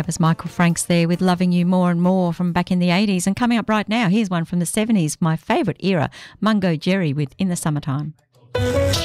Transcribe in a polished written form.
That was Michael Franks there with Loving You More and More from back in the 80s. And coming up right now, here's one from the 70s, my favourite era, Mungo Jerry with In the Summertime.